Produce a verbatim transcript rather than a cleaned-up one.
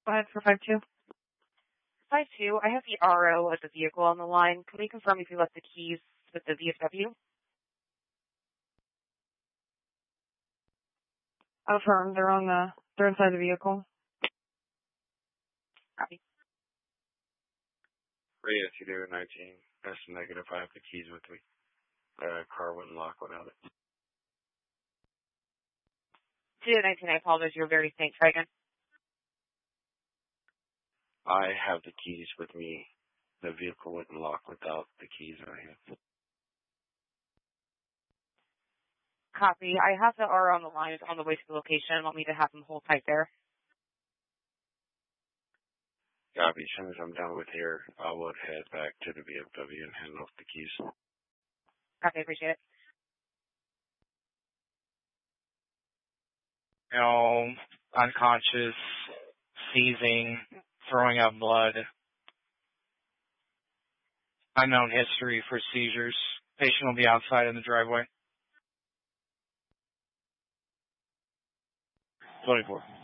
Go ahead for five two. five two, I have the R O of the vehicle on the line. Can we confirm if you left the keys with the V F W? Affirm. They're on the, they're inside the vehicle. Copy. Radio two nineteen, that's negative. I have the keys with me. The car wouldn't lock without it. two nineteen, I apologize. You're very faint. Try again. I have the keys with me. The vehicle wouldn't lock without the keys I have. Copy. I have the R O on the line. It's on the way to the location. Want me to have him hold tight there? Copy. As soon as I'm done with here, I would head back to the V F W and hand off the keys. Copy. I appreciate it. You know, unconscious, seizing, throwing up blood. Unknown history for seizures. Patient will be outside in the driveway. twenty-four.